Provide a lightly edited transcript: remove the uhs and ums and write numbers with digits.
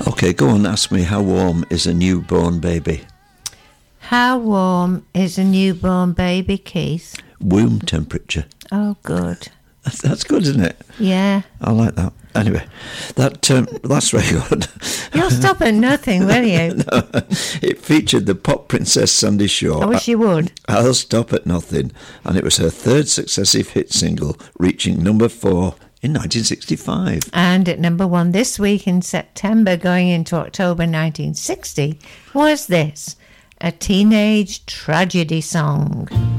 Okay, go on, ask me, how warm is a newborn baby? How warm is a newborn baby, Keith? Womb temperature. Oh, good. That's good, isn't it? Yeah. I like that. Anyway, that last record... You'll stop at nothing, will you? No, it featured the pop princess Sandy Shaw. I wish you would. I'll Stop at Nothing. And it was her third successive hit single, reaching number 4 in 1965. And at number 1 this week in September, going into October 1960, was this, a teenage tragedy song.